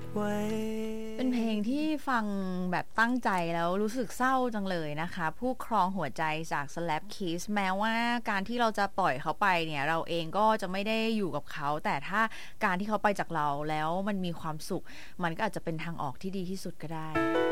ไว้เป็นเพลงที่ฟังแบบตั้งใจแล้วรู้สึกเศร้าจังเลยนะคะผู้ครองหัวใจจาก Slap Kiss แม้ว่าการที่เราจะปล่อยเขาไปเนี่ยเราเองก็จะไม่ได้อยู่กับเขาแต่ถ้าการที่เขาไปจากเราแล้วมันมีความสุขมันก็อาจจะเป็นทางออกที่ดีที่สุดก็ได้